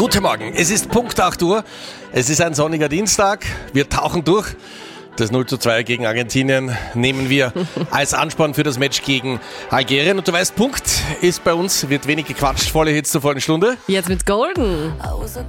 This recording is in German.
Guten Morgen, es ist Punkt 8 Uhr, es ist ein sonniger Dienstag, wir tauchen durch. Das 0:2 gegen Argentinien nehmen wir als Ansporn für das Match gegen Algerien. Und du weißt, Punkt ist bei uns, wird wenig gequatscht, volle Hits zur vollen Stunde. Jetzt mit Golden.